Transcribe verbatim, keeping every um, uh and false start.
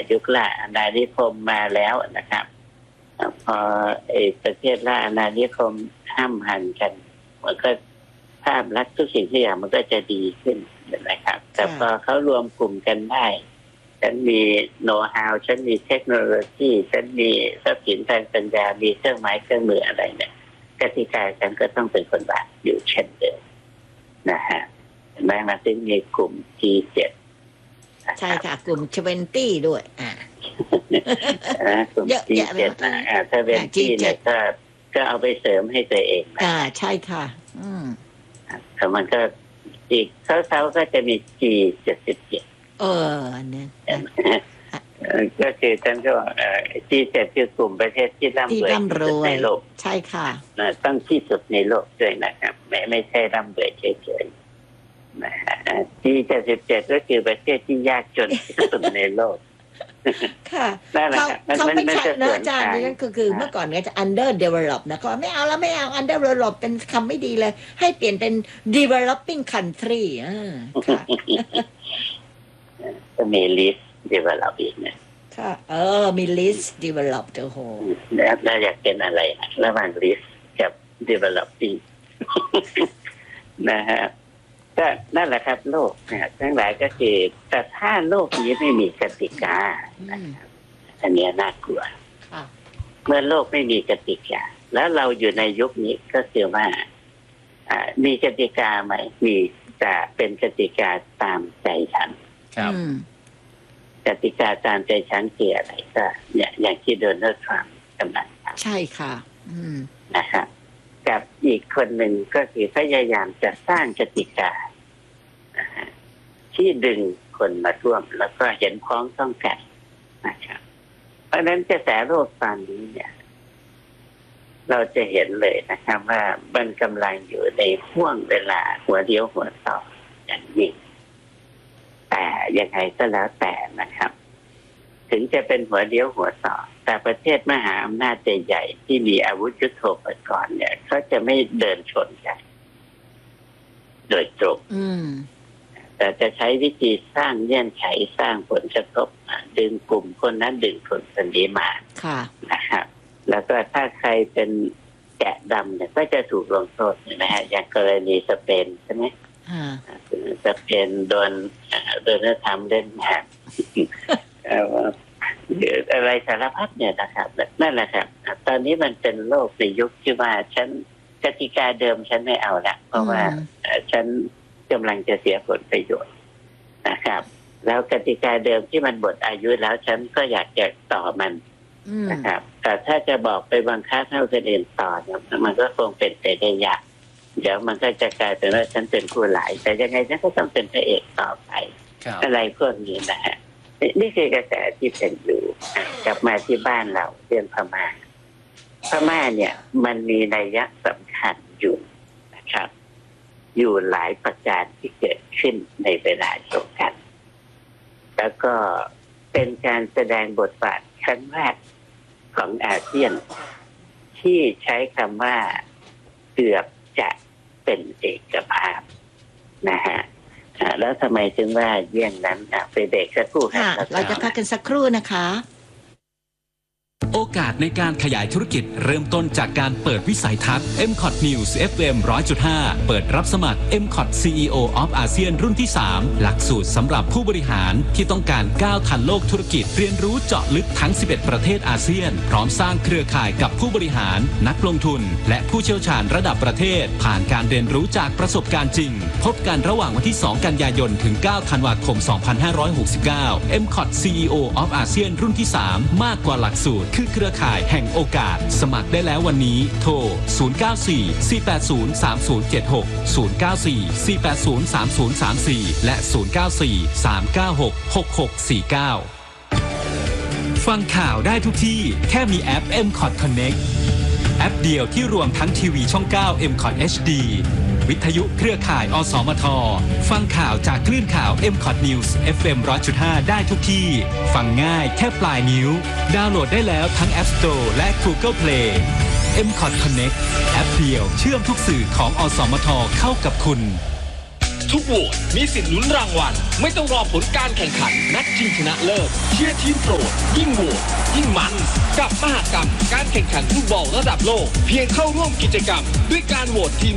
ยุคล่าอาณานิคมมาแล้วนะครับพอไอ้ประเทศล่าอาณานิคมห้ามหันกันมันก็ภาพลักษณ์ทุกสิ่งทุกอย่างมันก็จะดีขึ้นนะครับแต่พอเขารวมกลุ่มกันได้ฉันมีโน้ตฮาวฉันมีเทคโนโลยีฉันมีทรัพย์สินทางปัญญามีเครื่องไม้เครื่องมืออะไรเนี่ยกติกาฉันก็ต้องเป็นคนบาปอยู่เช่นเดิมนะฮะแม้มาถึงมีกลุ่ม จี เจ็ดใช่ค่ะกลุ่มยี่สิบด้วยอ่ากลุ่ม จี เจ็ด นะอ่าถ้าเป็นที่เนี่ยก็ก็เอาไปเสริมให้ตัวเองนะอ่าใช่ค่ะอืมแต่มันก็อีกเขาๆก็จะมี จี เจ็ดสิบเจ็ดเออเนี่ยก็คือท่านก็บอก จี เจ็ด คือกลุ่มประเทศที่ร่ำรวยที่สุดในโลกใช่ค่ะต้องที่สุดในโลกด้วยนะครับไม่ไม่ใช่ร่ำรวยเฉยๆนะฮะ จี เจ็ดสิบเจ็ด ก็คือประเทศที่ยากจนที่สุดในโลกค่ะเขาเขาไม่ใช่นะอาจารย์นั่นคือคือเมื่อก่อนเนี่ยจะ under develop นะก็ไม่เอาแล้วไม่เอา under develop เป็นคำไม่ดีเลยให้เปลี่ยนเป็น developing country อ่าค่ะก็มี list develop อีกนะค่ะเออมี list develop โอ้โหแล้วเราอยากเป็นอะไรระหว่าง list กับ developing นะฮะก็นั่นแหละครับโลกนะทั้งหลายก็คือแต่ถ้าโลกนี้ไม่มีกติกานะครับอันนี้น่ากลัวเมื่อโลกไม่มีกติกาแล้วเราอยู่ในยุคนี้ก็คือว่ามีกติกาไหมมีแต่เป็นกติกาตามใจฉันครับกติกาตามใจฉันคืออะไรก็เนี่ยอย่างที่โดนัลด์ทรัมป์กำลังทำใช่ค่ะนะครับกับอีกคนหนึ่งก็คือพยายามจะสร้างกติกาที่ดึงคนมาร่วมแล้วก็เห็นพ้องต้องกันนะครับเพราะฉะนั้นกระแสโลกตอนนี้เนี่ยเราจะเห็นเลยนะครับว่ามันกำลังอยู่ในห่วงเวลาหัวเดียวหัวต่ออย่างยิ่งแต่ยังไงก็แล้วแต่นะครับถึงจะเป็นหัวเดียวหัวต่อแต่ประเทศมหาอำนาจใหญ่ๆที่มีอาวุธยุทโธปกรณ์เนี่ยเขาจะไม่เดินชนกันโดยตรงแต่จะใช้วิธีสร้างเงื่อนไขสร้างผลกระทบดึงกลุ่มคนนั้นดึงคนคนนี้มานะครับแล้วก็ถ้าใครเป็นแกะดำเนี่ยก็จะถูกลงโทษนะฮะอย่างกรณีสเปนใช่ไหมสเปนโดนโดนทำเล่นแหกอะไรสารพัดเนี่ยนะครับนั่นแหละครับตอนนี้มันเป็นโลกในยุคที่ว่าฉันกติกาเดิมฉันไม่เอาละเพราะว่าฉันกำลังจะเสียผลประโยชน์นะครับแล้วกติกาเดิมที่มันหมดอายุแล้วฉันก็อยากจะต่อมันนะครับแต่ถ้าจะบอกไปบังคับให้คนอื่นต่อเนี่ยมันก็คงเป็นไปได้ยากเดี๋ยวมันก็จะกลายเป็นว่าฉันเป็นผู้หลายแต่ยังไงฉันก็ต้องเป็นพระเอกต่อไปอะไรพวกนี้นะฮะนี่คือกระแสที่เป็นอยู่กลับมาที่บ้านเราเรื่องพม่าพม่าเนี่ยมันมีนัยยะสำคัญอยู่นะครับอยู่หลายประการที่เกิดขึ้นในเวลาเดียวกันแล้วก็เป็นการแสดงบทบาทครั้งแรกของอาเซียนที่ใช้คำว่าเกือบจะเป็นเอกภาพนะฮะแล้วทำไมถึงว่าเยี่ยงนั้นไปเบรกสักครู่ครับเราจะพักกันสักครู่นะคะโอกาสในการขยายธุรกิจเริ่มต้นจากการเปิดวิสัยทัศน์ เอ็ม คอท News เอฟ เอ็ม หนึ่งร้อยจุดห้า เปิดรับสมัคร เอ็ม คอท ซี อี โอ of อาเซียนรุ่นที่ สาม หลักสูตรสำหรับผู้บริหารที่ต้องการก้าวทันโลกธุรกิจเรียนรู้เจาะลึกทั้ง สิบเอ็ด ประเทศอาเซียนพร้อมสร้างเครือข่ายกับผู้บริหารนักลงทุนและผู้เชี่ยวชาญระดับประเทศผ่านการเรียนรู้จากประสบการณ์จริงพบกันระหว่างวันที่ สอง กันยายนถึง เก้า ธันวาคม สองพันห้าร้อยหกสิบเก้า เอ็ม คอท ซี อี โอ of อาเซียนรุ่นที่ สาม มากกว่าหลักสูตรคือเครือข่ายแห่งโอกาสสมัครได้แล้ววันนี้โทรศูนย์ เก้า สี่ สี่ แปด ศูนย์ สาม ศูนย์ เจ็ด หก ศูนย์ เก้า สี่ สี่ แปด ศูนย์ สาม ศูนย์ สาม สี่และศูนย์ เก้า สี่ สาม เก้า หก หก หก สี่ เก้าฟังข่าวได้ทุกที่แค่มีแอป เอ็ม คอท Connect แอปเดียวที่รวมทั้งทีวีช่อง เก้า เอ็ม คอท เอช ดี วิทยุเครือข่ายอสมทฟังข่าวจากคลื่นข่าว เอ็ม คอท News เอฟ เอ็ม หนึ่งร้อยจุดห้า ได้ทุกที่ฟังง่ายแค่ปลายนิ้วดาวน์โหลดได้แล้วทั้ง App Store และ Google Play เอ็ม คอท Connect แอปเดียวเชื่อมทุกสื่อของอสมทเข้ากับคุณทุกโหวตมีสิทธิ์ลุ้นรางวัลไม่ต้องรอผลการแข่งขันนัดชิงชนะเลิศเชียร์ทีมโปรดยิ่งโหวตยิ่งมันกับมหกรรมการแข่งขันฟุตบอลระดับโลกเพียงเข้าร่วมกิจกรรมด้วยการโหวตทีม